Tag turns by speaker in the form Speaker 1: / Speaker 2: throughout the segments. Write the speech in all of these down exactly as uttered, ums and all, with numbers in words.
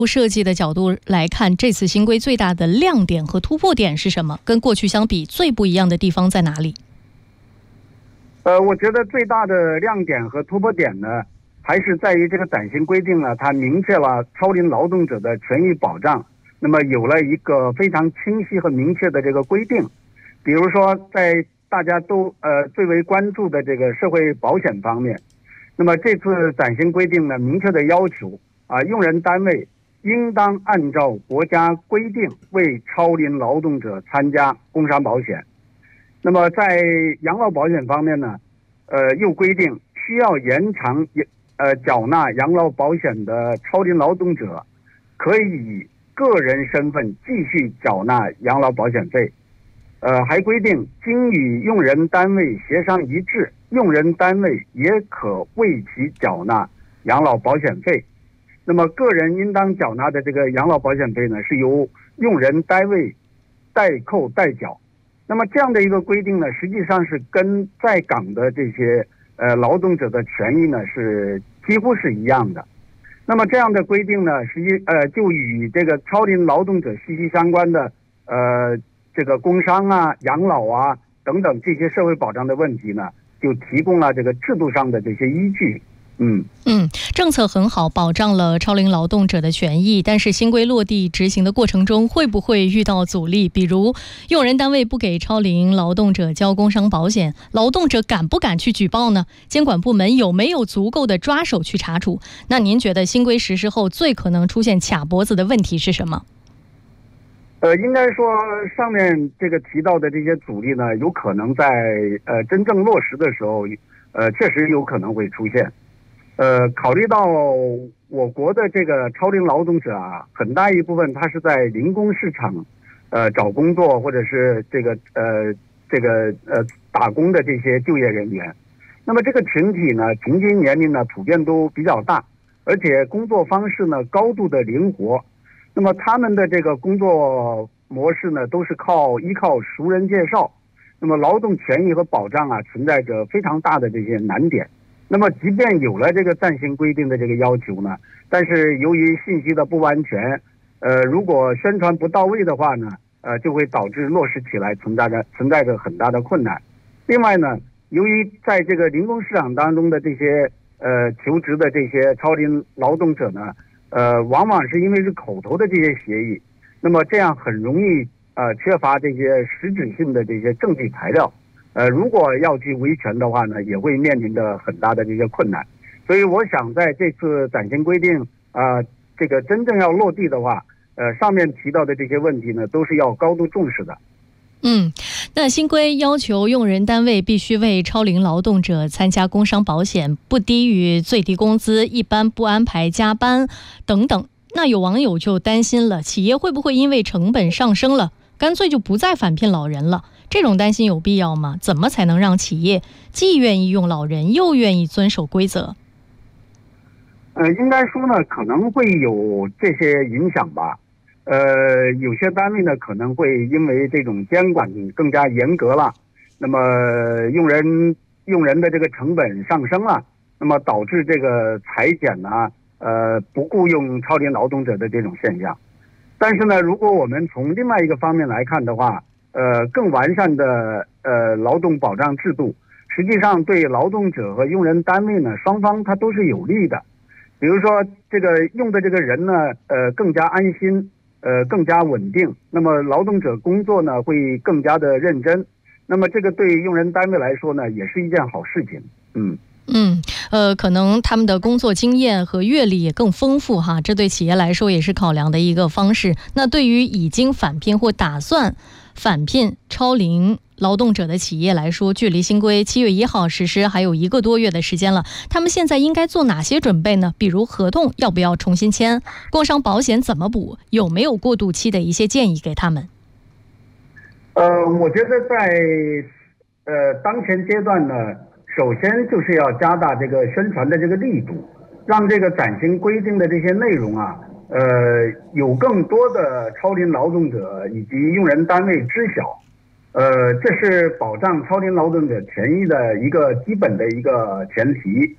Speaker 1: 设计的角度来看，这次新规最大的亮点和突破点是什么？跟过去相比，最不一样的地方在哪里？
Speaker 2: 呃，我觉得最大的亮点和突破点呢，还是在于这个暂行规定呢，它明确了超龄劳动者的权益保障，那么有了一个非常清晰和明确的这个规定。比如说，在大家都呃最为关注的这个社会保险方面，那么这次暂行规定呢，明确的要求啊，用人单位应当按照国家规定为超龄劳动者参加工伤保险。那么在养老保险方面呢，呃，又规定需要延长呃缴纳养老保险的超龄劳动者，可以以个人身份继续缴纳养老保险费。呃，还规定经与用人单位协商一致，用人单位也可为其缴纳养老保险费。那么个人应当缴纳的这个养老保险费呢，是由用人单位代扣代缴。那么这样的一个规定呢，实际上是跟在岗的这些呃劳动者的权益呢是几乎是一样的。那么这样的规定呢，实际呃就与这个超龄劳动者息息相关的呃这个工伤啊、养老啊等等这些社会保障的问题呢，就提供了这个制度上的这些依据。嗯
Speaker 1: 嗯，政策很好，保障了超龄劳动者的权益，但是新规落地执行的过程中，会不会遇到阻力？比如用人单位不给超龄劳动者交工伤保险，劳动者敢不敢去举报呢？监管部门有没有足够的抓手去查处？那您觉得新规实施后最可能出现卡脖子的问题是什么？
Speaker 2: 呃，应该说上面这个提到的这些阻力呢，有可能在呃真正落实的时候，呃，确实有可能会出现。呃，考虑到我国的这个超龄劳动者啊，很大一部分他是在零工市场，呃，找工作或者是这个呃这个呃打工的这些就业人员。那么这个群体呢，平均年龄呢普遍都比较大，而且工作方式呢高度的灵活。那么他们的这个工作模式呢，都是靠依靠熟人介绍。那么劳动权益和保障啊，存在着非常大的这些难点。那么即便有了这个暂行规定的这个要求呢，但是由于信息的不完全，呃，如果宣传不到位的话呢，呃，就会导致落实起来存在着存在着很大的困难。另外呢，由于在这个零工市场当中的这些呃求职的这些超龄劳动者呢，呃，往往是因为是口头的这些协议，那么这样很容易呃缺乏这些实质性的这些证据材料。呃，如果要去维权的话呢，也会面临着很大的这些困难。所以我想在这次暂行规定啊、呃，这个真正要落地的话，呃，上面提到的这些问题呢，都是要高度重视的。
Speaker 1: 嗯，那新规要求用人单位必须为超龄劳动者参加工伤保险，不低于最低工资，一般不安排加班等等。那有网友就担心了，企业会不会因为成本上升了，干脆就不再返聘老人了？这种担心有必要吗？怎么才能让企业既愿意用老人，又愿意遵守规则？
Speaker 2: 呃，应该说呢，可能会有这些影响吧。呃，有些单位呢，可能会因为这种监管更加严格了，那么用人用人的这个成本上升了，那么导致这个裁减呢，呃，不雇佣超龄劳动者的这种现象。但是呢，如果我们从另外一个方面来看的话，呃，更完善的呃劳动保障制度，实际上对劳动者和用人单位呢，双方它都是有利的。比如说，这个用的这个人呢，呃，更加安心，呃，更加稳定。那么劳动者工作呢，会更加的认真。那么这个对用人单位来说呢，也是一件好事情。嗯。
Speaker 1: 嗯，呃，可能他们的工作经验和阅历也更丰富哈，这对企业来说也是考量的一个方式。那对于已经返聘或打算返聘超龄劳动者的企业来说，距离新规七月一号实施还有一个多月的时间了，他们现在应该做哪些准备呢？比如合同要不要重新签，工伤保险怎么补，有没有过渡期的一些建议给他们？
Speaker 2: 呃，我觉得在呃当前阶段呢，首先就是要加大这个宣传的这个力度，让这个暂行规定的这些内容啊，呃，有更多的超龄劳动者以及用人单位知晓。呃，这是保障超龄劳动者权益的一个基本的一个前提。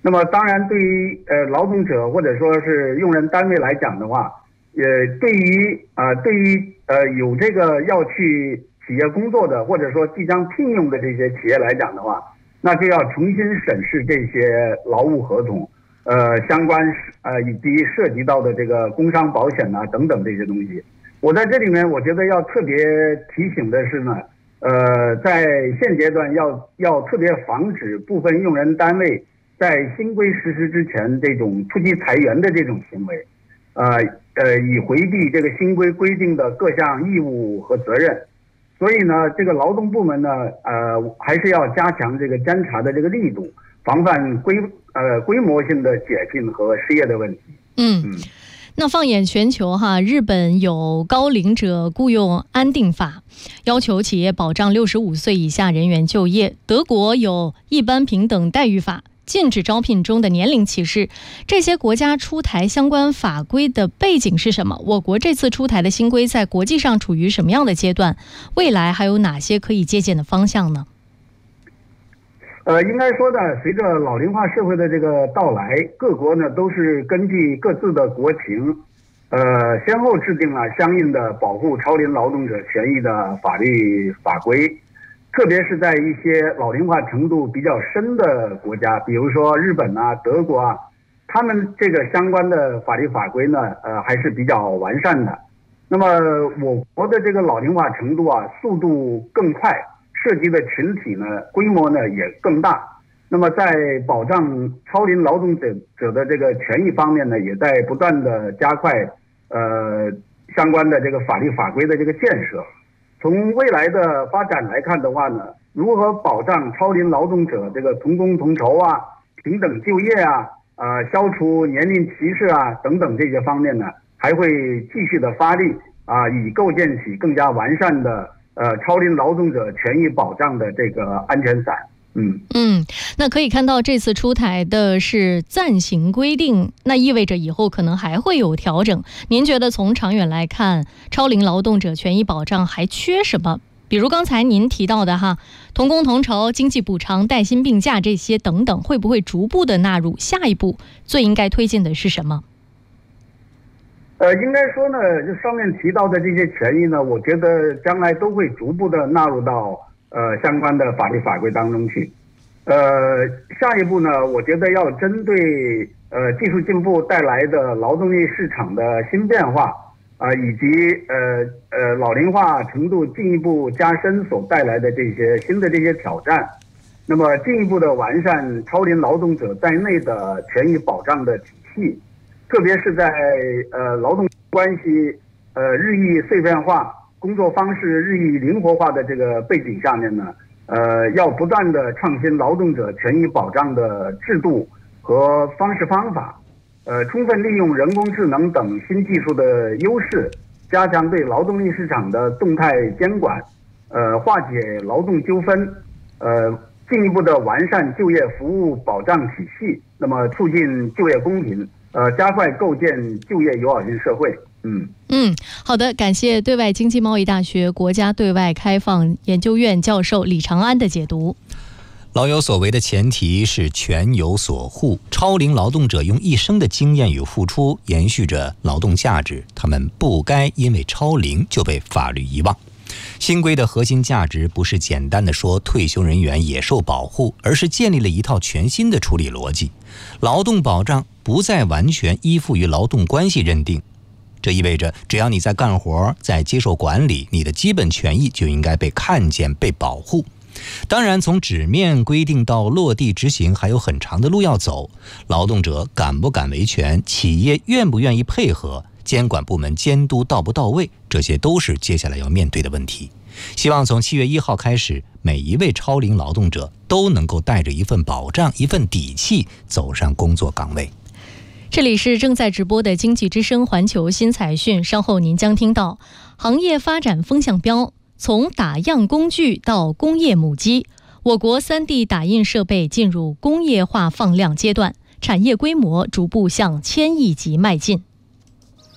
Speaker 2: 那么当然，对于呃劳动者或者说是用人单位来讲的话，呃，对于啊、呃、对于呃有这个要去企业工作的，或者说即将聘用的这些企业来讲的话，那就要重新审视这些劳务合同，呃相关呃以及涉及到的这个工伤保险啊等等这些东西。我在这里面，我觉得要特别提醒的是呢，呃，在现阶段要要特别防止部分用人单位在新规实施之前这种突击裁员的这种行为，呃呃，以回避这个新规规定的各项义务和责任。所以呢，这个劳动部门呢，呃，还是要加强这个监察的这个力度，防范规呃规模性的解聘和失业的问题。
Speaker 1: 嗯。嗯，那放眼全球哈，日本有高龄者雇用安定法，要求企业保障六十五岁以下人员就业；德国有一般平等待遇法，禁止招聘中的年龄歧视。这些国家出台相关法规的背景是什么？我国这次出台的新规在国际上处于什么样的阶段？未来还有哪些可以借鉴的方向呢？
Speaker 2: 呃，应该说呢，随着老龄化社会的这个到来，各国呢都是根据各自的国情，呃，先后制定了相应的保护超龄劳动者权益的法律法规。特别是在一些老龄化程度比较深的国家，比如说日本啊、德国啊，他们这个相关的法律法规呢，呃，还是比较完善的。那么我国的这个老龄化程度啊，速度更快，涉及的群体呢，规模呢也更大。那么在保障超龄劳动者者的这个权益方面呢，也在不断的加快呃相关的这个法律法规的这个建设。从未来的发展来看的话呢，如何保障超龄劳动者这个同工同酬啊、平等就业啊、呃消除年龄歧视啊等等这些方面呢，还会继续的发力啊，以构建起更加完善的呃超龄劳动者权益保障的这个安全伞。嗯
Speaker 1: 嗯，那可以看到这次出台的是暂行规定，那意味着以后可能还会有调整。您觉得从长远来看，超龄劳动者权益保障还缺什么？比如刚才您提到的哈，同工同酬、经济补偿、带薪病假这些等等，会不会逐步的纳入？下一步最应该推进的是什么？
Speaker 2: 呃，应该说呢，就上面提到的这些权益呢，我觉得将来都会逐步的纳入到呃相关的法律法规当中去。呃，下一步呢，我觉得要针对呃技术进步带来的劳动力市场的新变化啊、呃，以及呃呃老龄化程度进一步加深所带来的这些新的这些挑战，那么进一步的完善超龄劳动者在内的权益保障的体系，特别是在呃劳动关系呃日益碎片化、工作方式日益灵活化的这个背景下面呢，呃，要不断的创新劳动者权益保障的制度和方式方法，呃，充分利用人工智能等新技术的优势，加强对劳动力市场的动态监管，呃，化解劳动纠纷，呃，进一步的完善就业服务保障体系，那么促进就业公平，呃，加快构建就业友好型社会。嗯
Speaker 1: 嗯，好的，感谢对外经济贸易大学国家对外开放研究院教授李长安的解读。
Speaker 3: 老有所为的前提是权有所护，超龄劳动者用一生的经验与付出延续着劳动价值，他们不该因为超龄就被法律遗忘。新规的核心价值不是简单的说退休人员也受保护，而是建立了一套全新的处理逻辑。劳动保障不再完全依附于劳动关系认定，这意味着只要你在干活，在接受管理，你的基本权益就应该被看见、被保护。当然，从纸面规定到落地执行还有很长的路要走，劳动者敢不敢维权，企业愿不愿意配合，监管部门监督到不到位，这些都是接下来要面对的问题。希望从七月一号开始，每一位超龄劳动者都能够带着一份保障、一份底气走上工作岗位。
Speaker 1: 这里是正在直播的经济之声环球新财讯，稍后您将听到行业发展风向标，从打样工具到工业母机，我国 三 D 打印设备进入工业化放量阶段，产业规模逐步向千亿级迈进。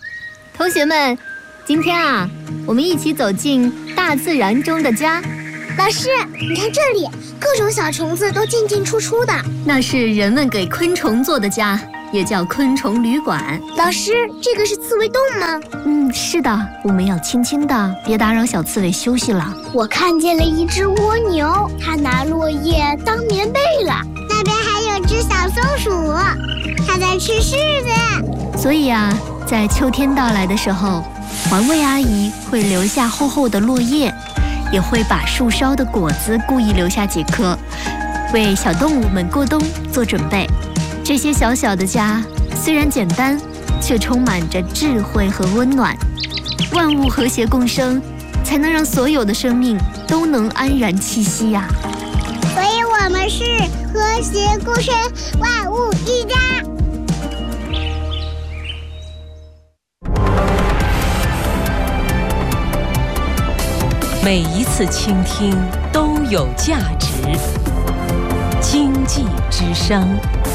Speaker 4: 同学们，今天啊，我们一起走进大自然中的家， 老师，你看这里，各种小虫子都进进出出的。
Speaker 5: 那是人们给昆虫做的家，也叫昆虫旅馆。
Speaker 4: 老师，这个是刺猬洞吗？
Speaker 5: 嗯，是的，我们要轻轻的，别打扰小刺猬休息了。
Speaker 4: 我看见了一只蜗牛，它拿落叶当棉被了。那边还有只小松鼠，它在吃柿子。
Speaker 5: 所以啊，在秋天到来的时候，环卫阿姨会留下厚厚的落叶，也会把树梢的果子故意留下几颗，为小动物们过冬做准备。这些小小的家虽然简单，却充满着智慧和温暖。万物和谐共生，才能让所有的生命都能安然栖息呀、啊。
Speaker 4: 所以我们是和谐共生，万物一家。
Speaker 6: 每一次倾听都有价值。经济之声。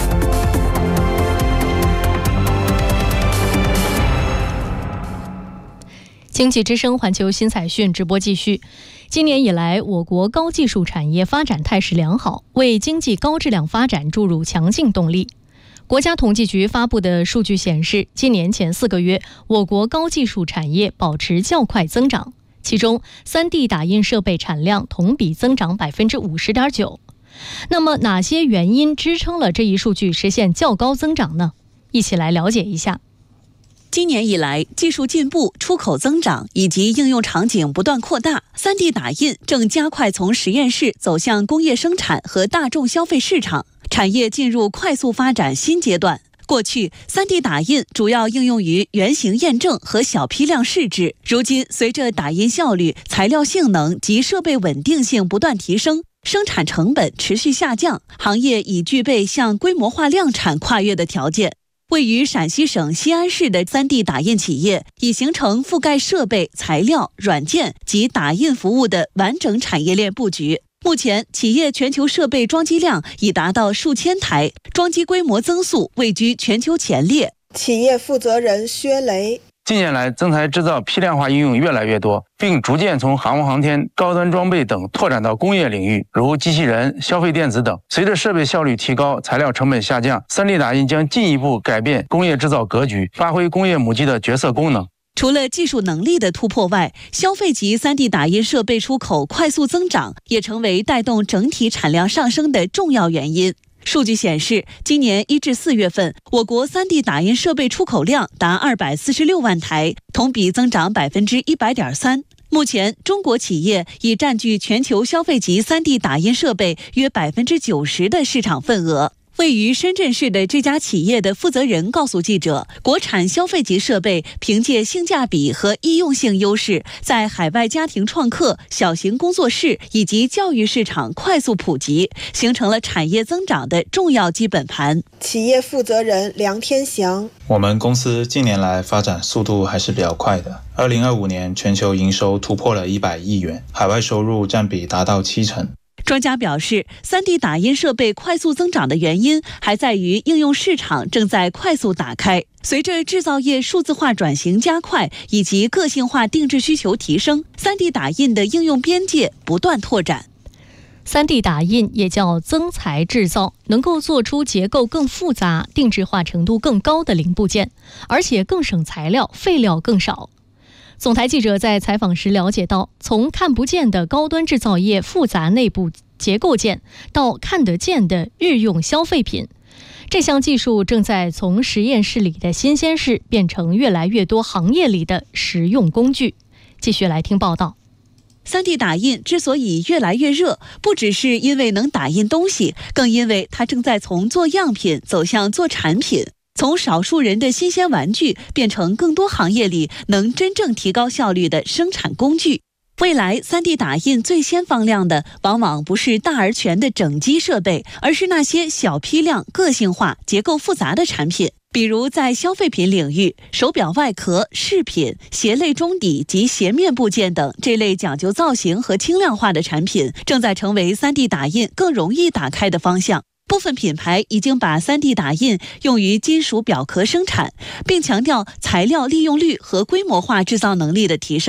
Speaker 1: 经济之声环球新采讯直播继续。今年以来，我国高技术产业发展态势良好，为经济高质量发展注入强劲动力。国家统计局发布的数据显示，今年前四个月，我国高技术产业保持较快增长，其中 三 D 打印设备产量同比增长 百分之五十点九。那么哪些原因支撑了这一数据实现较高增长呢？一起来了解一下。
Speaker 7: 今年以来，技术进步、出口增长以及应用场景不断扩大， 三 D 打印正加快从实验室走向工业生产和大众消费市场，产业进入快速发展新阶段。过去 三 D 打印主要应用于原型验证和小批量试制，如今随着打印效率、材料性能及设备稳定性不断提升，生产成本持续下降，行业已具备向规模化量产跨越的条件。位于陕西省西安市的 三 D 打印企业已形成覆盖设备、材料、软件及打印服务的完整产业链布局。目前，企业全球设备装机量已达到数千台，装机规模增速位居全球前列。
Speaker 8: 企业负责人薛雷。
Speaker 9: 近年来，增材制造批量化应用越来越多，并逐渐从航空航天、高端装备等拓展到工业领域，如机器人、消费电子等。随着设备效率提高、材料成本下降， 三 D 打印将进一步改变工业制造格局，发挥工业母机的角色功能。
Speaker 7: 除了技术能力的突破外，消费级 三 D 打印设备出口快速增长，也成为带动整体产量上升的重要原因。数据显示，今年一至四月份，我国 三 D 打印设备出口量达二百四十六万台，同比增长 百分之一百点三。目前，中国企业已占据全球消费级 三 D 打印设备约 百分之九十 的市场份额。位于深圳市的这家企业的负责人告诉记者，国产消费级设备凭借性价比和易用性优势，在海外家庭创客、小型工作室以及教育市场快速普及，形成了产业增长的重要基本盘。
Speaker 8: 企业负责人梁天祥。
Speaker 10: 我们公司近年来发展速度还是比较快的，二零二五年全球营收突破了一百亿元，海外收入占比达到七成。
Speaker 7: 专家表示， 三 D 打印设备快速增长的原因还在于应用市场正在快速打开。随着制造业数字化转型加快以及个性化定制需求提升， 三 D 打印的应用边界不断拓展。
Speaker 1: 三 D 打印也叫增材制造，能够做出结构更复杂、定制化程度更高的零部件，而且更省材料，废料更少。总台记者在采访时了解到，从看不见的高端制造业复杂内部结构件到看得见的日用消费品，这项技术正在从实验室里的新鲜事变成越来越多行业里的实用工具。继续来听报道。
Speaker 7: 三 D 打印之所以越来越热，不只是因为能打印东西，更因为它正在从做样品走向做产品，从少数人的新鲜玩具变成更多行业里能真正提高效率的生产工具。未来 三 D 打印最先放量的往往不是大而全的整机设备，而是那些小批量、个性化、结构复杂的产品。比如在消费品领域，手表外壳、饰品、鞋类中底及鞋面部件等这类讲究造型和轻量化的产品，正在成为 三 D 打印更容易打开的方向。部分品牌已经把 三 D 打印用于金属表壳生产，并强调材料利用率和规模化制造能力的提升。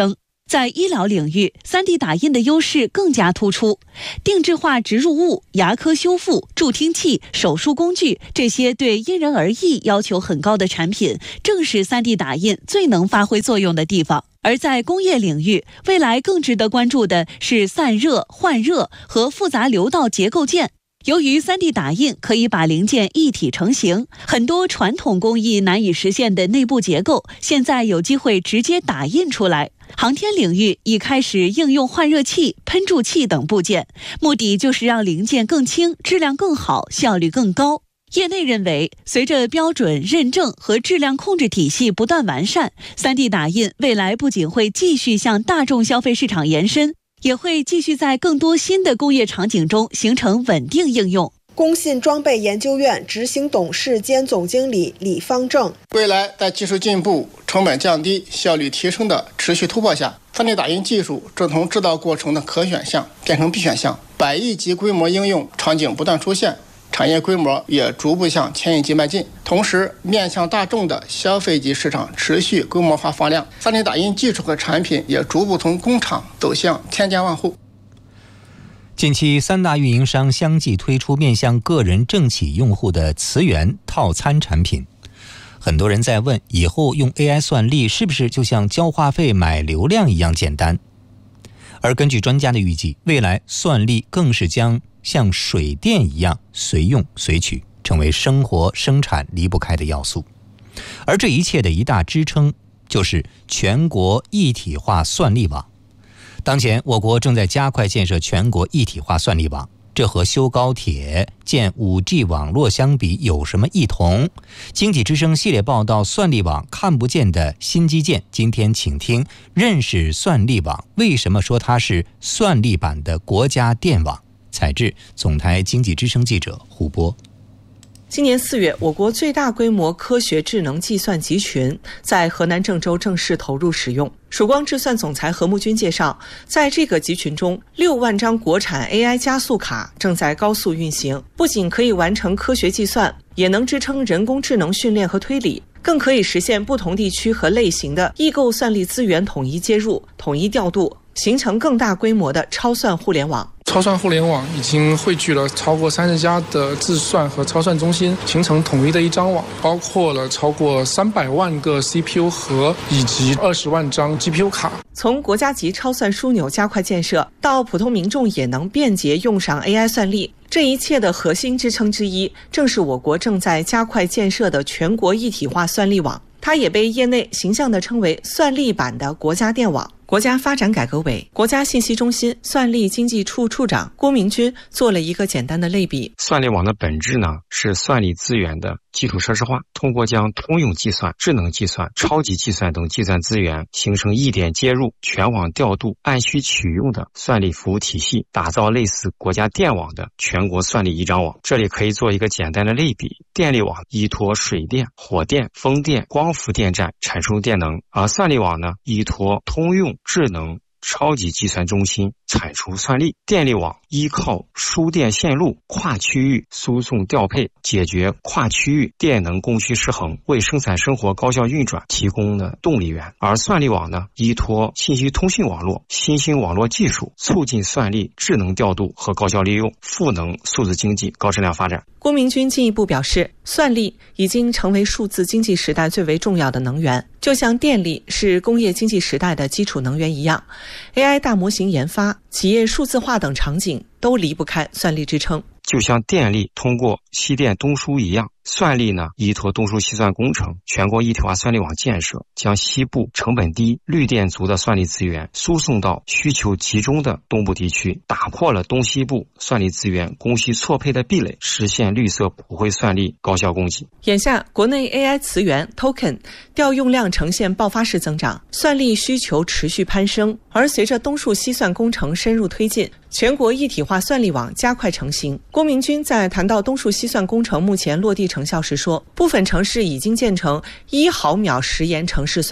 Speaker 7: 在医疗领域， 三 D 打印的优势更加突出。定制化植入物、牙科修复、助听器、手术工具，这些对因人而异要求很高的产品，正是 三 D 打印最能发挥作用的地方。而在工业领域，未来更值得关注的是散热、换热和复杂流道结构件。由于 三 D 打印可以把零件一体成型，很多传统工艺难以实现的内部结构，现在有机会直接打印出来。航天领域已开始应用换热器、喷注器等部件，目的就是让零件更轻、质量更好、效率更高。业内认为，随着标准认证和质量控制体系不断完善， 三 D 打印未来不仅会继续向大众消费市场延伸，也会继续在更多新的工业场景中形成稳定应用。
Speaker 8: 工信装备研究院执行董事兼总经理李方正：
Speaker 11: 未来在技术进步、成本降低、效率提升的持续突破下， 三 D 打印技术正从制造过程的可选项变成必选项，百亿级规模应用场景不断出现，产业规模也逐步向千亿级迈进。同时，面向大众的消费级市场持续规模化放量， 三 D 打印技术和产品也逐步从工厂走向千家万户。
Speaker 3: 近期，三大运营商相继推出面向个人政企用户的磁源套餐产品。很多人在问，以后用 A I 算力是不是就像交话费买流量一样简单？而根据专家的预计，未来算力更是将像水电一样随用随取，成为生活生产离不开的要素。而这一切的一大支撑就是全国一体化算力网。当前我国正在加快建设全国一体化算力网，这和修高铁、建 五 G 网络相比有什么异同？经济之声系列报道算力网看不见的新基建，今天请听认识算力网，为什么说它是算力版的国家电网？采自总台经济之声记者胡波。
Speaker 12: 今年四月，我国最大规模科学智能计算集群在河南郑州正式投入使用。曙光智算总裁何木军介绍，在这个集群中，六万张国产 A I 加速卡正在高速运行，不仅可以完成科学计算，也能支撑人工智能训练和推理，更可以实现不同地区和类型的异构算力资源统一接入、统一调度，形成更大规模的超算互联网。
Speaker 13: 超算互联网已经汇聚了超过三十家的自算和超算中心，形成统一的一张网，包括了超过三百万个 C P U 核以及二十万张 G P U 卡。
Speaker 12: 从国家级超算枢纽加快建设，到普通民众也能便捷用上 A I 算力，这一切的核心支撑之一，正是我国正在加快建设的全国一体化算力网。它也被业内形象地称为算力版的国家电网。国家发展改革委、国家信息中心算力经济处处长郭明军做了一个简单的类比。
Speaker 14: 算力网的本质呢，是算力资源的基础设施化，通过将通用计算、智能计算、超级计算等计算资源形成一点接入、全网调度、按需取用的算力服务体系，打造类似国家电网的全国算力一张网。这里可以做一个简单的类比，电力网依托水电、火电、风电、光伏电站产生电能，而算力网呢，依托通用、智能、超级计算中心产出算力。电力网依靠输电线路跨区域输送调配，解决跨区域电能供需失衡，为生产生活高效运转提供了动力源。而算力网呢，依托信息通信网络、新兴网络技术，促进算力智能调度和高效利用，赋能数字经济高质量发展。
Speaker 12: 郭明军进一步表示，算力已经成为数字经济时代最为重要的能源，就像电力是工业经济时代的基础能源一样， A I 大模型研发、企业数字化等场景都离不开算力支撑。
Speaker 14: 就像电力通过西电东输一样，算力呢依托东输西算工程，全国一体化算力网建设，将西部成本低、绿电足的算力资源输送到需求集中的东部地区，打破了东西部算力资源供需错配的壁垒，实现绿色普惠算力高效供给。
Speaker 12: 眼下，国内 A I 词源 token 调用量呈现爆发式增长，算力需求持续攀升。而随着东数西算工程深入推进，全国一体化算力网加快成型。郭明军在谈到东数西算工程目前落地成效时说，部分城市已经建成一毫秒时延城市算力网。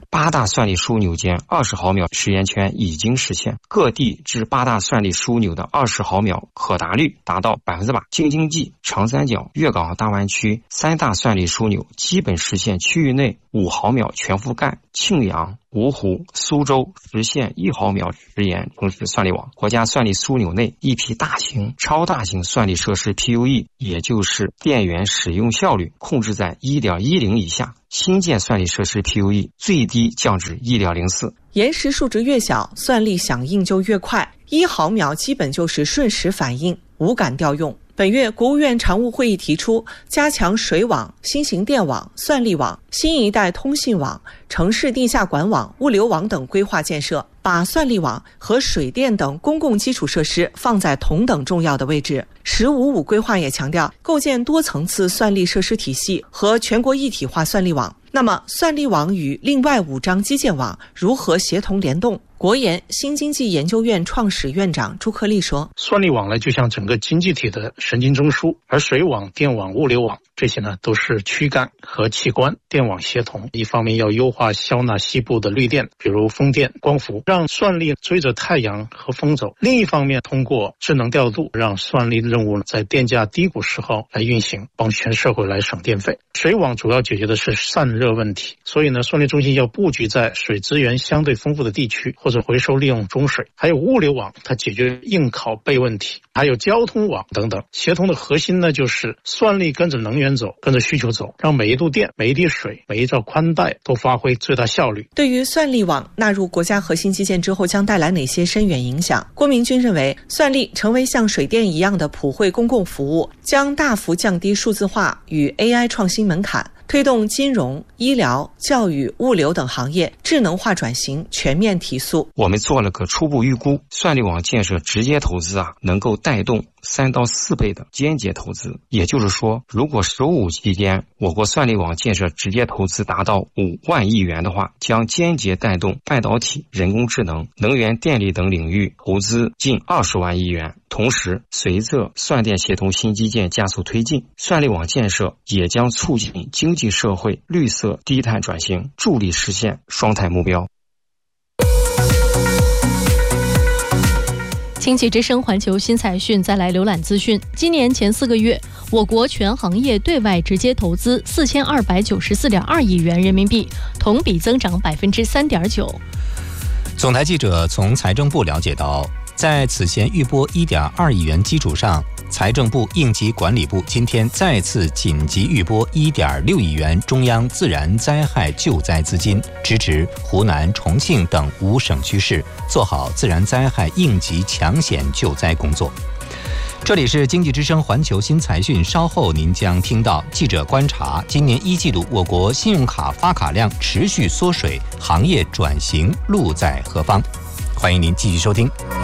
Speaker 14: 八大算力枢纽间二十毫秒时延圈已经实现，各地至八大算力枢纽的二十毫秒可达率达到百分之百。京津冀、长三角、粤港澳大湾区三大算力枢纽基本实现区域内五毫秒全覆盖，庆阳、芜湖、苏州实现一毫秒时延城市算力网。国家算力枢纽内一批大型、超大型算力设施 P U E， 也就是电源使用效率控制在 一点一零 以下，新建算力设施 P U E 最低降至 一点零四。
Speaker 12: 延时数值越小，算力响应就越快，一毫秒基本就是瞬时反应，无感调用。本月，国务院常务会议提出，加强水网、新型电网、算力网、新一代通信网、城市地下管网、物流网等规划建设，把算力网和水电等公共基础设施放在同等重要的位置。十五五规划也强调，构建多层次算力设施体系和全国一体化算力网。那么，算力网与另外五张基建网如何协同联动？国研新经济研究院创始院长朱克力说：“
Speaker 15: 算力网呢，就像整个经济体的神经中枢，而水网、电网、物流网这些呢，都是躯干和器官。电网协同，一方面要优化消纳西部的绿电，比如风电、光伏，让算力追着太阳和风走；另一方面，通过智能调度，让算力任务在电价低谷时候来运行，帮全社会来省电费。水网主要解决的是散热问题，所以呢，算力中心要布局在水资源相对丰富的地区，或者回收利用中水。还有物流网，它解决应拷贝问题，还有交通网等等。协同的核心呢，就是算力跟着能源走，跟着需求走，让每一度电、每一滴水、每一兆宽带都发挥最大效率。
Speaker 12: 对于算力网纳入国家核心基建之后将带来哪些深远影响？郭明军认为，算力成为像水电一样的普惠公共服务，将大幅降低数字化与 A I 创新门槛，推动金融、医疗、教育、物流等行业智能化转型全面提速。
Speaker 14: 我们做了个初步预估，算力网建设直接投资啊，能够带动三到四倍的间接投资。也就是说，如果十五期间我国算力网建设直接投资达到五万亿元的话，将间接带动半导体、人工智能、能源电力等领域投资近二十万亿元。同时，随着算电协同新基建加速推进，算力网建设也将促进经济社会绿色低碳转型，助力实现双碳目标。
Speaker 1: 经济之声环球新财讯再来浏览资讯。今年前四个月，我国全行业对外直接投资四千二百九十四点二亿元人民币，同比增长百分之三点九。
Speaker 3: 总台记者从财政部了解到，在此前预拨一点二亿元基础上，财政部应急管理部今天再次紧急预拨一点六亿元中央自然灾害救灾资金，支持湖南、重庆等五省区市做好自然灾害应急抢险救灾工作。这里是经济之声环球新财讯，稍后您将听到记者观察，今年一季度我国信用卡发卡量持续缩水，行业转型路在何方？欢迎您继续收听。